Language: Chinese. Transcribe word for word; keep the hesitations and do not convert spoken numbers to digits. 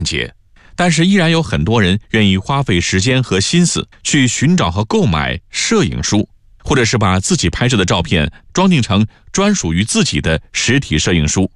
捷，但是依然有很多人愿意花费时间和心思去寻找和购买摄影书，或者是把自己拍摄的照片装订成专属于自己的实体摄影书。